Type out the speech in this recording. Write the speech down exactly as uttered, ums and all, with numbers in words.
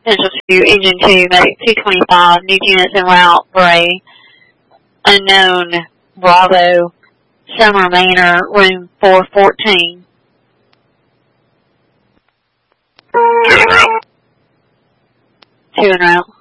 Central two, Engine two, Medic two twenty-five, new units en route, Bray, unknown, Bravo, Summer Manor, room four fourteen. Two en route. Two en route.